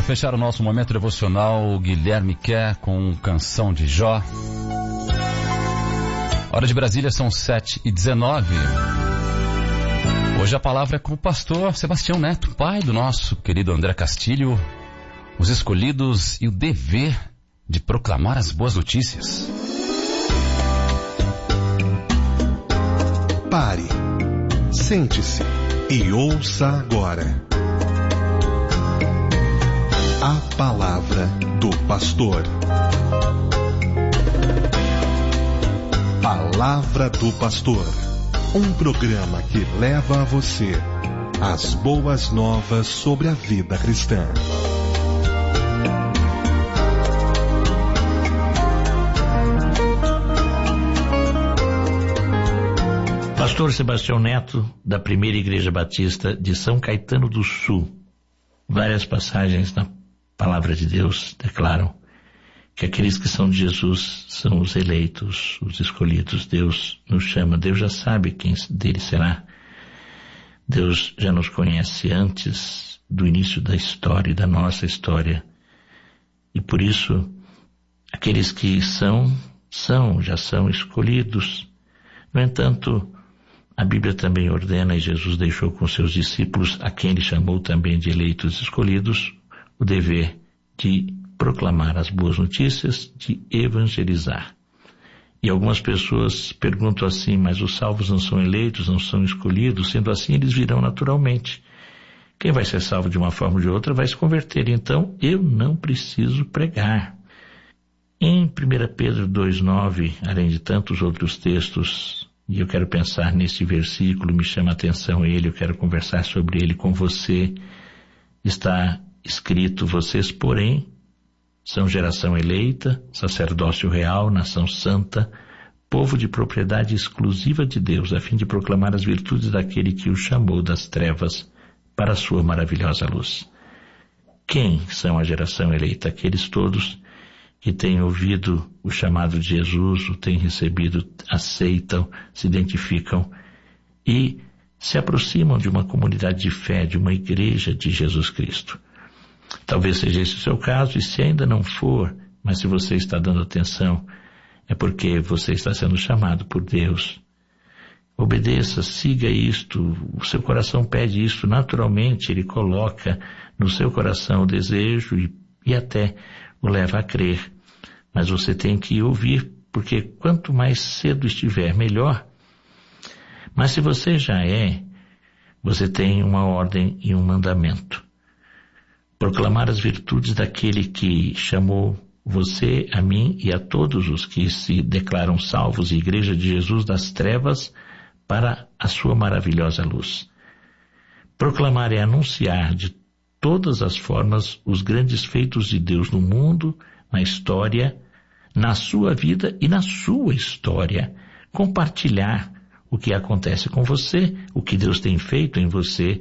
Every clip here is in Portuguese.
fechar o nosso momento devocional, o Guilherme Quer com Canção de Jó. Hora de Brasília, são 7h19. Hoje a palavra é com o pastor Sebastião Neto, pai do nosso querido André Castilho, os escolhidos e o dever de proclamar as boas notícias. Pare, sente-se e ouça agora a palavra do pastor. Palavra do Pastor, um programa que leva a você as boas novas sobre a vida cristã. Pastor Sebastião Neto, da Primeira Igreja Batista de São Caetano do Sul. Várias passagens na Palavra de Deus declaram que aqueles que são de Jesus são os eleitos, os escolhidos. Deus nos chama, Deus já sabe quem dele será. Deus já nos conhece antes do início da história, da nossa história. E por isso, aqueles que já são escolhidos. No entanto, a Bíblia também ordena, e Jesus deixou com seus discípulos, a quem ele chamou também de eleitos escolhidos, o dever de proclamar as boas notícias, de evangelizar. E algumas pessoas perguntam assim, mas os salvos não são eleitos, não são escolhidos? Sendo assim, eles virão naturalmente. Quem vai ser salvo de uma forma ou de outra vai se converter. Então, eu não preciso pregar. Em 1 Pedro 2,9, além de tantos outros textos, e eu quero pensar nesse versículo, me chama a atenção ele, eu quero conversar sobre ele com você, está escrito: vocês, porém, são geração eleita, sacerdócio real, nação santa, povo de propriedade exclusiva de Deus, a fim de proclamar as virtudes daquele que o chamou das trevas para a sua maravilhosa luz. Quem são a geração eleita? Aqueles todos que têm ouvido o chamado de Jesus, o têm recebido, aceitam, se identificam e se aproximam de uma comunidade de fé, de uma igreja de Jesus Cristo. Talvez seja esse o seu caso, e se ainda não for, mas se você está dando atenção, é porque você está sendo chamado por Deus. Obedeça, siga isto, o seu coração pede isto naturalmente, ele coloca no seu coração o desejo e até o leva a crer. Mas você tem que ouvir, porque quanto mais cedo estiver, melhor. Mas se você já você tem uma ordem e um mandamento. Proclamar as virtudes daquele que chamou você, a mim e a todos os que se declaram salvos, e Igreja de Jesus, das trevas para a sua maravilhosa luz. Proclamar é anunciar de todas as formas os grandes feitos de Deus no mundo, na história, na sua vida e na sua história. Compartilhar o que acontece com você, o que Deus tem feito em você.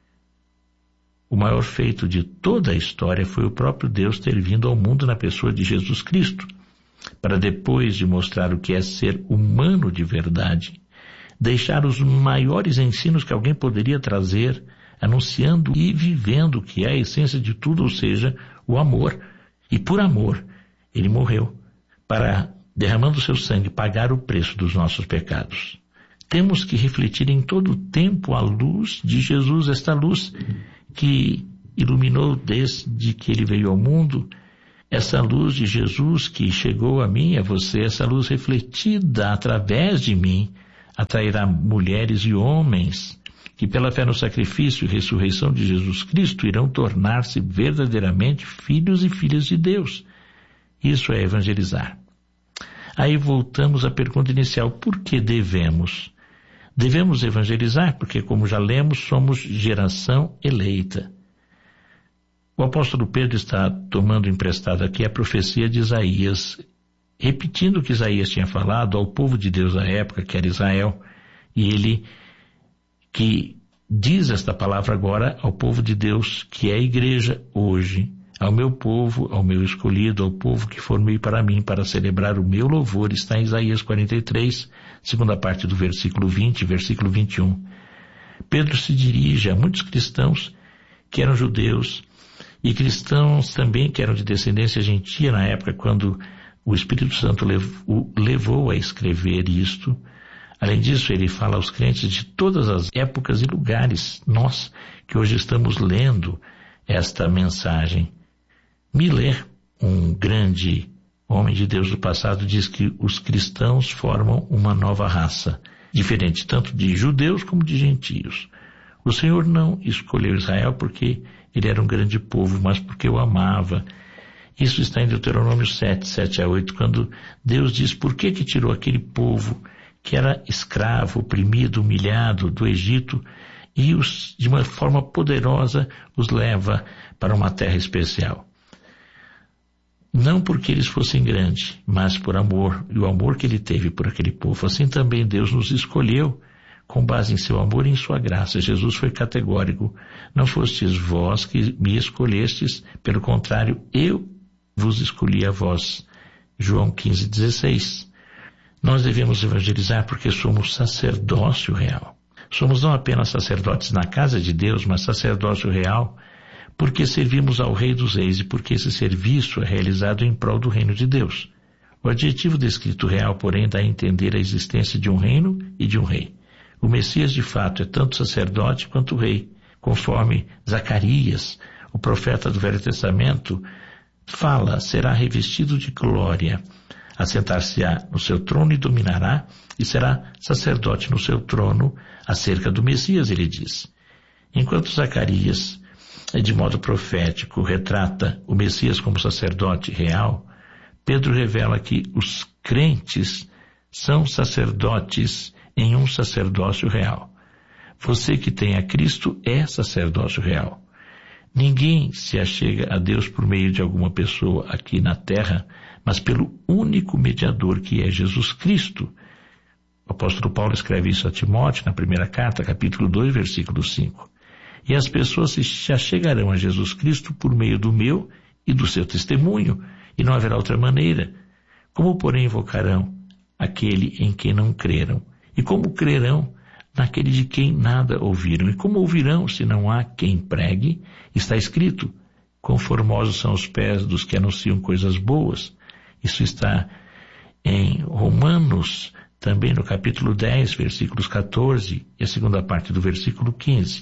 O maior feito de toda a história foi o próprio Deus ter vindo ao mundo na pessoa de Jesus Cristo, para depois de mostrar o que é ser humano de verdade, deixar os maiores ensinos que alguém poderia trazer, anunciando e vivendo o que é a essência de tudo, ou seja, o amor. E por amor, ele morreu, para, derramando seu sangue, pagar o preço dos nossos pecados. Temos que refletir em todo o tempo a luz de Jesus, esta luz que iluminou desde que ele veio ao mundo, essa luz de Jesus que chegou a mim e a você, essa luz refletida através de mim, atrairá mulheres e homens que pela fé no sacrifício e ressurreição de Jesus Cristo irão tornar-se verdadeiramente filhos e filhas de Deus. Isso é evangelizar. Aí voltamos à pergunta inicial: por que devemos? Devemos evangelizar porque, como já lemos, somos geração eleita. O apóstolo Pedro está tomando emprestado aqui a profecia de Isaías, repetindo o que Isaías tinha falado ao povo de Deus da época, que era Israel, e ele que diz esta palavra agora ao povo de Deus, que é a igreja hoje, ao meu povo, ao meu escolhido, ao povo que formei para mim, para celebrar o meu louvor, está em Isaías 43, segunda parte do versículo 20, versículo 21. Pedro se dirige a muitos cristãos que eram judeus e cristãos também que eram de descendência gentia na época, quando o Espírito Santo o levou a escrever isto. Além disso, ele fala aos crentes de todas as épocas e lugares, nós que hoje estamos lendo esta mensagem. Miller, um grande homem de Deus do passado, diz que os cristãos formam uma nova raça, diferente tanto de judeus como de gentios. O Senhor não escolheu Israel porque ele era um grande povo, mas porque o amava. Isso está em Deuteronômio 7, 7-8, quando Deus diz por que tirou aquele povo que era escravo, oprimido, humilhado do Egito, e de uma forma poderosa os leva para uma terra especial. Não porque eles fossem grandes, mas por amor, e o amor que ele teve por aquele povo. Assim também Deus nos escolheu, com base em seu amor e em sua graça. Jesus foi categórico: não fostes vós que me escolhestes, pelo contrário, eu vos escolhi a vós. João 15:16. Nós devemos evangelizar porque somos sacerdócio real. Somos não apenas sacerdotes na casa de Deus, mas sacerdócio real, porque servimos ao Rei dos Reis e porque esse serviço é realizado em prol do reino de Deus. O adjetivo descrito real, porém, dá a entender a existência de um reino e de um rei. O Messias, de fato, é tanto sacerdote quanto rei, conforme Zacarias, o profeta do Velho Testamento, fala: será revestido de glória, assentar-se-á no seu trono e dominará, e será sacerdote no seu trono. Acerca do Messias, ele diz. Enquanto Zacarias, de modo profético, retrata o Messias como sacerdote real, Pedro revela que os crentes são sacerdotes em um sacerdócio real. Você que tem a Cristo é sacerdócio real. Ninguém se achega a Deus por meio de alguma pessoa aqui na terra, mas pelo único mediador que é Jesus Cristo. O apóstolo Paulo escreve isso a Timóteo na primeira carta, capítulo 2, versículo 5. E as pessoas se achegarão a Jesus Cristo por meio do meu e do seu testemunho, e não haverá outra maneira. Como, porém, invocarão aquele em quem não creram? E como crerão naquele de quem nada ouviram? E como ouvirão se não há quem pregue? Está escrito: quão formosos são os pés dos que anunciam coisas boas. Isso está em Romanos, também no capítulo 10, versículos 14 e a segunda parte do versículo 15.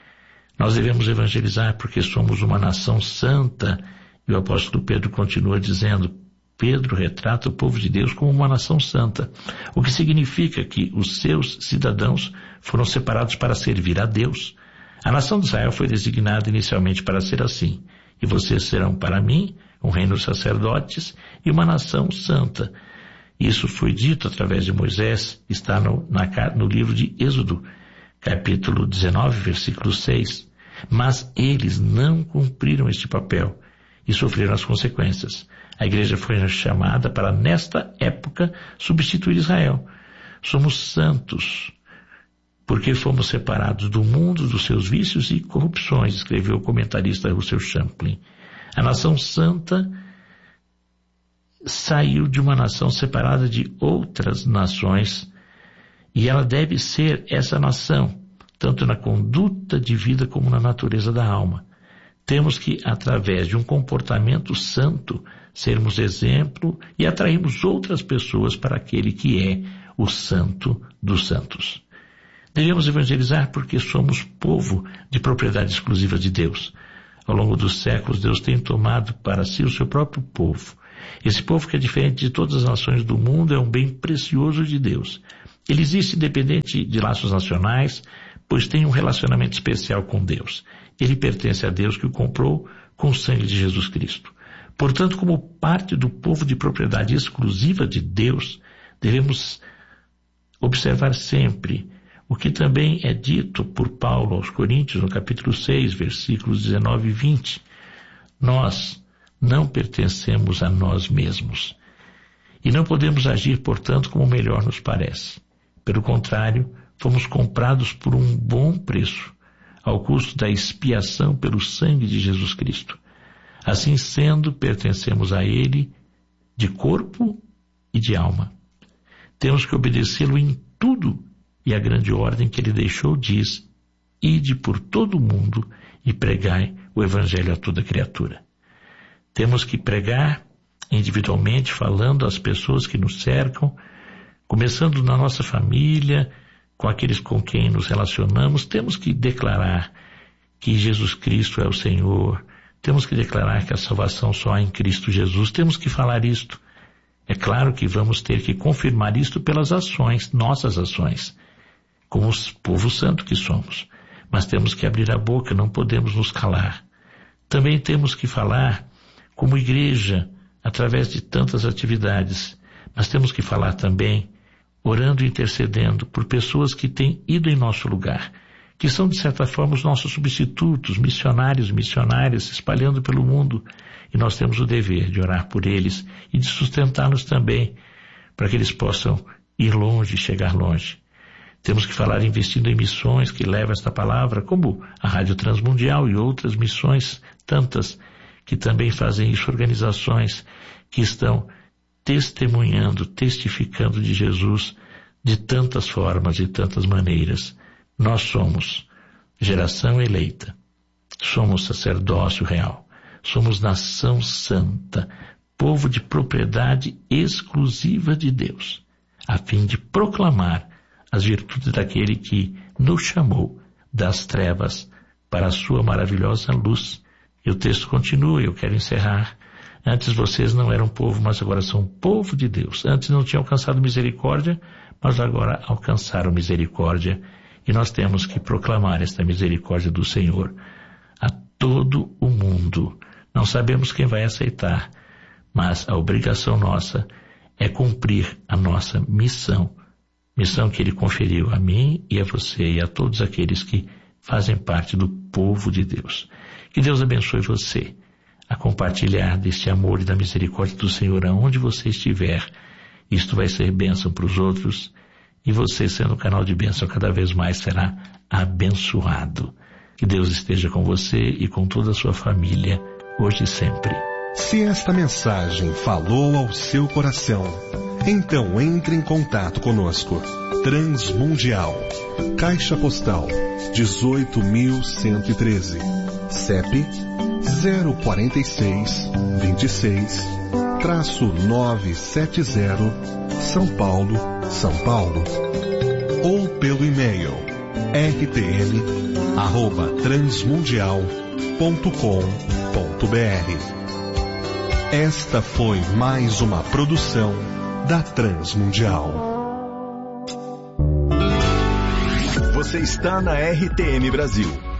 Nós devemos evangelizar porque somos uma nação santa, e o apóstolo Pedro continua dizendo, Pedro retrata o povo de Deus como uma nação santa, o que significa que os seus cidadãos foram separados para servir a Deus. A nação de Israel foi designada inicialmente para ser assim: e vocês serão para mim um reino de sacerdotes e uma nação santa. Isso foi dito através de Moisés, está no livro de Êxodo, capítulo 19, versículo 6. Mas eles não cumpriram este papel e sofreram as consequências. A igreja foi chamada para, nesta época, substituir Israel. Somos santos, porque fomos separados do mundo, dos seus vícios e corrupções, escreveu o comentarista Russell Champlin. A nação santa saiu de uma nação separada de outras nações, e ela deve ser essa nação, tanto na conduta de vida como na natureza da alma. Temos que, através de um comportamento santo, sermos exemplo e atrairmos outras pessoas para aquele que é o santo dos santos. Devemos evangelizar porque somos povo de propriedade exclusiva de Deus. Ao longo dos séculos, Deus tem tomado para si o seu próprio povo. Esse povo, que é diferente de todas as nações do mundo, é um bem precioso de Deus. Ele existe independente de laços nacionais, pois tem um relacionamento especial com Deus. Ele pertence a Deus, que o comprou com o sangue de Jesus Cristo. Portanto, como parte do povo de propriedade exclusiva de Deus, devemos observar sempre o que também é dito por Paulo aos Coríntios, no capítulo 6, versículos 19 e 20. Nós não pertencemos a nós mesmos e não podemos agir, portanto, como melhor nos parece. Pelo contrário, fomos comprados por um bom preço, ao custo da expiação pelo sangue de Jesus Cristo. Assim sendo, pertencemos a Ele de corpo e de alma. Temos que obedecê-lo em tudo, e a grande ordem que Ele deixou diz: ide por todo o mundo e pregai o Evangelho a toda criatura. Temos que pregar individualmente, falando às pessoas que nos cercam, começando na nossa família, com aqueles com quem nos relacionamos. Temos que declarar que Jesus Cristo é o Senhor. Temos que declarar que a salvação só há em Cristo Jesus. Temos que falar isto. É claro que vamos ter que confirmar isto pelas ações, nossas ações, como o povo santo que somos. Mas temos que abrir a boca, não podemos nos calar. Também temos que falar como igreja, através de tantas atividades. Mas temos que falar também, orando e intercedendo por pessoas que têm ido em nosso lugar, que são de certa forma os nossos substitutos, missionários, missionárias, espalhando pelo mundo. E nós temos o dever de orar por eles e de sustentá-los também, para que eles possam ir longe, chegar longe. Temos que falar investindo em missões que levam esta palavra, como a Rádio Transmundial e outras missões, tantas, que também fazem isso, organizações que estão testemunhando, testificando de Jesus de tantas formas e tantas maneiras. Nós somos geração eleita, somos sacerdócio real, somos nação santa, povo de propriedade exclusiva de Deus, a fim de proclamar as virtudes daquele que nos chamou das trevas para a sua maravilhosa luz. E o texto continua, eu quero encerrar. Antes vocês não eram povo, mas agora são povo de Deus. Antes não tinham alcançado misericórdia, mas agora alcançaram misericórdia. E nós temos que proclamar esta misericórdia do Senhor a todo o mundo. Não sabemos quem vai aceitar, mas a obrigação nossa é cumprir a nossa missão. Missão que Ele conferiu a mim e a você e a todos aqueles que fazem parte do povo de Deus. Que Deus abençoe você a compartilhar deste amor e da misericórdia do Senhor aonde você estiver. Isto vai ser bênção para os outros e você, sendo canal de bênção, cada vez mais será abençoado. Que Deus esteja com você e com toda a sua família, hoje e sempre. Se esta mensagem falou ao seu coração, então entre em contato conosco. Transmundial, Caixa Postal 18.113, CEP 04626-970, São Paulo, São Paulo. Ou pelo e-mail rtm@transmundial.com.br. Esta foi mais uma produção da Transmundial. Você está na RTM Brasil.